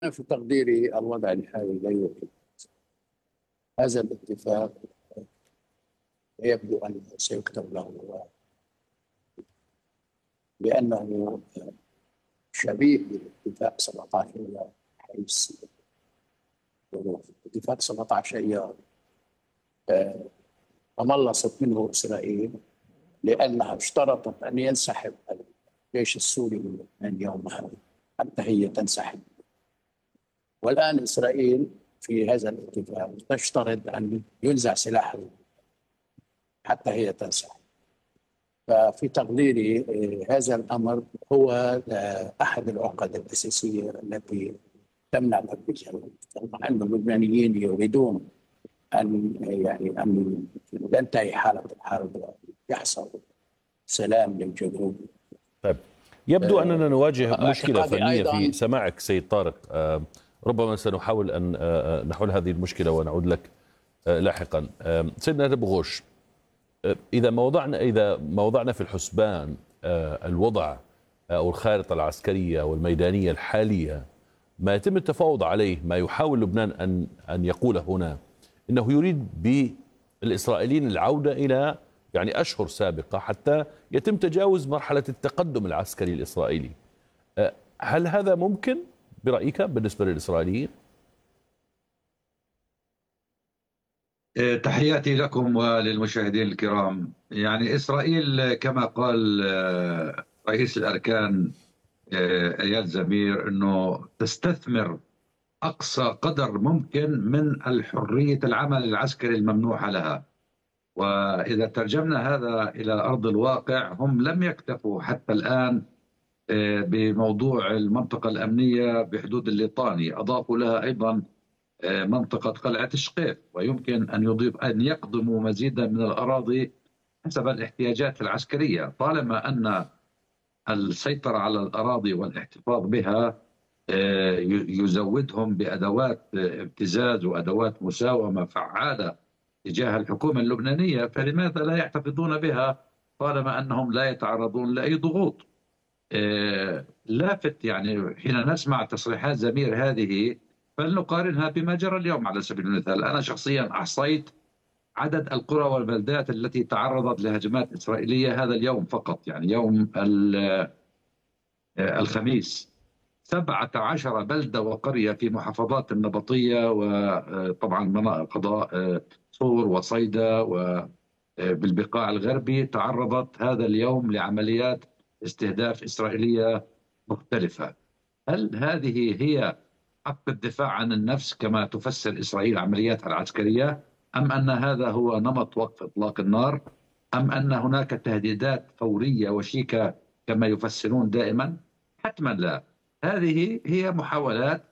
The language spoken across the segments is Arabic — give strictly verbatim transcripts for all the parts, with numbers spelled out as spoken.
في تقديري الوضع الحالي لا يوجد هذا الاتفاق. يبدو أنه سيكتب له لأنه شبيه باتفاق سبعة عشر أيار، حيث اتفاق سبعة عشر أيار آه، تملصت منه إسرائيل لأنها اشترطت أن ينسحب الجيش السوري من لبنان يومها حتى هي تنسحب. والآن إسرائيل في هذا الاتفاق تشترط أن ينزع سلاحها حتى هي تنسحب. ففي تقديري آه، هذا الأمر هو آه، أحد العقد الأساسية التي تمنع تنفيذ طبعا أن اللبنانيين يريدون أن يعني أن تنتهي حالة الحرب ويحصل سلام للجنوب. طيب، يبدو أننا نواجه مشكلة فنية أيضاً في سماعك سيد طارق. آه، ربما سنحاول أن آه، نحل هذه المشكلة ونعود لك آه، لاحقا. آه، سيدنا أبو غوش، آه، إذا ما وضعنا إذا ما وضعنا في الحسبان آه، الوضع أو الخارطة العسكرية والميدانية الحالية، ما يتم التفاوض عليه، ما يحاول لبنان أن أن يقول هنا إنه يريد بالإسرائيليين العودة إلى يعني أشهر سابقة حتى يتم تجاوز مرحلة التقدم العسكري الإسرائيلي. هل هذا ممكن برأيك بالنسبة للإسرائيليين؟ تحياتي لكم وللمشاهدين الكرام. يعني إسرائيل كما قال رئيس الأركان اياد زمير أنه تستثمر أقصى قدر ممكن من الحرية العمل العسكري الممنوحة لها. وإذا ترجمنا هذا إلى أرض الواقع، هم لم يكتفوا حتى الآن بموضوع المنطقة الأمنية بحدود الليطاني، أضافوا لها أيضا منطقة قلعة الشقيف، ويمكن أن يضيف أن يقدموا مزيدا من الأراضي حسب الاحتياجات العسكرية، طالما أن السيطرة على الأراضي والاحتفاظ بها يزودهم بأدوات ابتزاز وأدوات مساومة فعالة تجاه الحكومة اللبنانية، فلماذا لا يحتفظون بها طالما أنهم لا يتعرضون لأي ضغوط؟ لافت يعني حين نسمع تصريحات زمير هذه فلنقارنها بما جرى اليوم. على سبيل المثال، أنا شخصيا أحصيت عدد القرى والبلدات التي تعرضت لهجمات إسرائيلية هذا اليوم فقط، يعني يوم الخميس، سبعة عشر بلدة وقرية في محافظات النبطية وطبعا مناطق قضاء صور وصيدا وبالبقاع الغربي تعرضت هذا اليوم لعمليات استهداف إسرائيلية مختلفة. هل هذه هي حق الدفاع عن النفس كما تفسر إسرائيل عملياتها العسكرية، أم أن هذا هو نمط وقف إطلاق النار، أم أن هناك تهديدات فورية وشيكة كما يفسرون دائما؟ حتما لا. هذه هي محاولات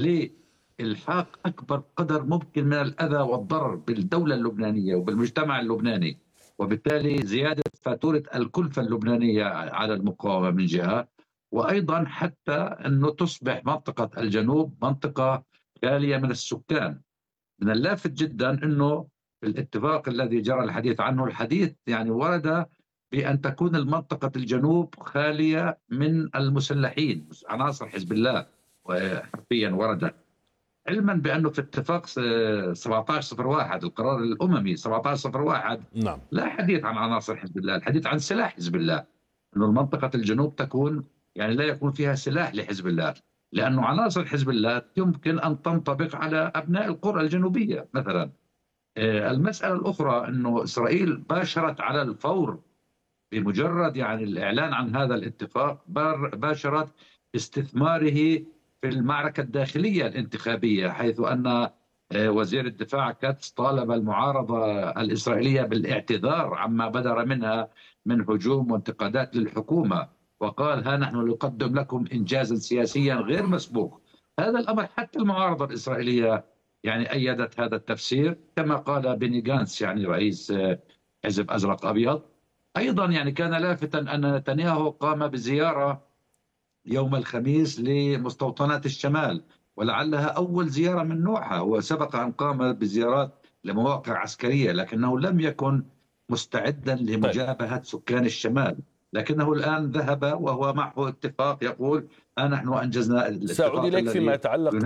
لإلحاق أكبر قدر ممكن من الأذى والضرر بالدولة اللبنانية وبالمجتمع اللبناني، وبالتالي زيادة فاتورة الكلفة اللبنانية على المقاومة من جهة، وأيضا حتى أنه تصبح منطقة الجنوب منطقة خالية من السكان. من اللافت جدا أنه الاتفاق الذي جرى الحديث عنه، الحديث يعني ورد بأن تكون المنطقة الجنوب خالية من المسلحين عناصر حزب الله، وحرفيا وردت، علما بأنه في اتفاق سبعة عشر صفر واحد القرار الأممي سبعة عشر صفر واحد نعم. لا حديث عن عناصر حزب الله، الحديث عن سلاح حزب الله، أنه المنطقة الجنوب تكون يعني لا يكون فيها سلاح لحزب الله، لأنه عناصر حزب الله يمكن أن تنطبق على أبناء القرى الجنوبية مثلا. المسألة الأخرى أنه إسرائيل باشرت على الفور بمجرد يعني الإعلان عن هذا الاتفاق، باشرت استثماره في المعركة الداخلية الانتخابية، حيث أن وزير الدفاع كاتس طالب المعارضة الإسرائيلية بالاعتذار عما بدر منها من هجوم وانتقادات للحكومة، وقال ها نحن نقدم لكم إنجازا سياسيا غير مسبوق. هذا الأمر حتى المعارضة الإسرائيلية يعني أيدت هذا التفسير، كما قال بني غانتس يعني رئيس حزب أزرق أبيض. أيضا يعني كان لافتا أن نتنياهو قام بزيارة يوم الخميس لمستوطنات الشمال، ولعلها أول زيارة من نوعها. هو سبق أن قام بزيارات لمواقع عسكرية، لكنه لم يكن مستعدا لمجابهة طيب. سكان الشمال، لكنه الآن ذهب وهو معه اتفاق يقول ها نحن أنجزنا الاتفاق. سأعود إليك فيما يتعلق